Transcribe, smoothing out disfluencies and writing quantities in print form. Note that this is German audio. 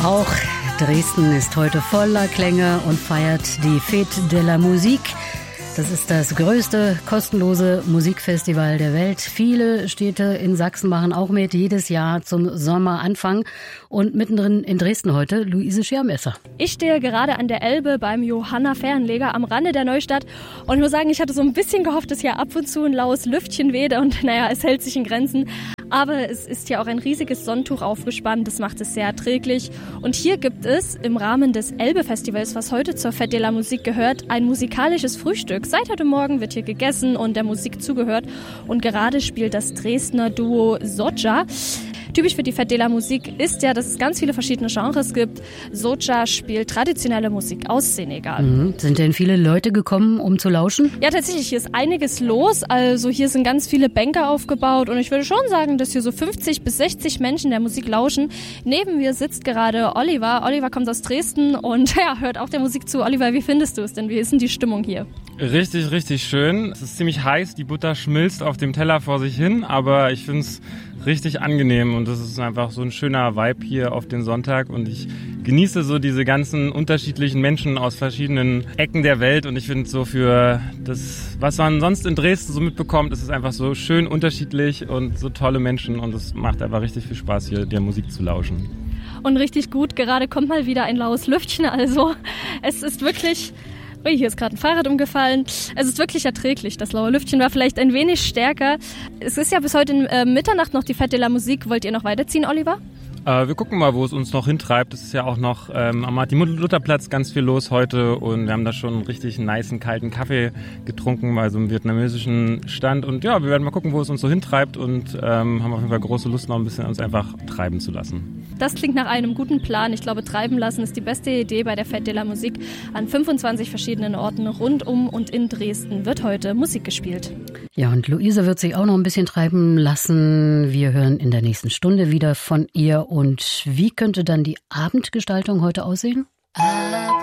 Auch Dresden ist heute voller Klänge und feiert die Fête de la Musique. Das ist das größte kostenlose Musikfestival der Welt. Viele Städte in Sachsen machen auch mit, jedes Jahr zum Sommeranfang. Und mittendrin in Dresden heute Luise Schermesser. Ich stehe gerade an der Elbe beim Johanna Fährenleger am Rande der Neustadt. Und ich muss sagen, ich hatte so ein bisschen gehofft, dass hier ab und zu ein laues Lüftchen weht. Und naja, es hält sich in Grenzen. Aber es ist hier auch ein riesiges Sonnentuch aufgespannt, das macht es sehr erträglich. Und hier gibt es im Rahmen des Elbe-Festivals, was heute zur Fête de la Musique gehört, ein musikalisches Frühstück. Seit heute Morgen wird hier gegessen und der Musik zugehört. Und gerade spielt das Dresdner Duo Soja. Typisch für die Fête de la Musique ist ja, dass es ganz viele verschiedene Genres gibt. Soja spielt traditionelle Musik aus Senegal. Sind denn viele Leute gekommen, um zu lauschen? Ja, tatsächlich, hier ist einiges los. Also hier sind ganz viele Bänke aufgebaut und ich würde schon sagen, dass hier so 50 bis 60 Menschen der Musik lauschen. Neben mir sitzt gerade Oliver. Oliver kommt aus Dresden und ja, hört auch der Musik zu. Oliver, wie findest du es denn? Wie ist denn die Stimmung hier? Richtig, richtig schön. Es ist ziemlich heiß, die Butter schmilzt auf dem Teller vor sich hin, aber ich finde es richtig angenehm und das ist einfach so ein schöner Vibe hier auf den Sonntag und ich genieße so diese ganzen unterschiedlichen Menschen aus verschiedenen Ecken der Welt und ich finde so für das, was man sonst in Dresden so mitbekommt, ist es einfach so schön unterschiedlich und so tolle Menschen und es macht einfach richtig viel Spaß hier der Musik zu lauschen. Und richtig gut, gerade kommt mal wieder ein laues Lüftchen, also es ist wirklich... Hier ist gerade ein Fahrrad umgefallen. Es ist wirklich erträglich. Das laue Lüftchen war vielleicht ein wenig stärker. Es ist ja bis heute Mitternacht noch die Fête de la Musique. Wollt ihr noch weiterziehen, Oliver? Wir gucken mal, wo es uns noch hintreibt. Es ist ja auch noch am Martin-Luther-Platz ganz viel los heute und wir haben da schon einen richtig nicen, kalten Kaffee getrunken bei so einem vietnamesischen Stand und ja, wir werden mal gucken, wo es uns so hintreibt und haben auf jeden Fall große Lust, noch ein bisschen uns einfach treiben zu lassen. Das klingt nach einem guten Plan. Ich glaube, treiben lassen ist die beste Idee bei der Fête de la Musique. An 25 verschiedenen Orten rund um und in Dresden wird heute Musik gespielt. Ja, und Luise wird sich auch noch ein bisschen treiben lassen. Wir hören in der nächsten Stunde wieder von ihr. Und wie könnte dann die Abendgestaltung heute aussehen?